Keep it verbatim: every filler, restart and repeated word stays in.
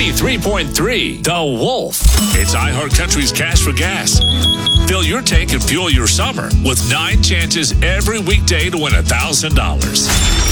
ninety-three point three, The Wolf. It's iHeartCountry's Cash for Gas. Fill your tank and fuel your summer with nine chances every weekday to win one thousand dollars.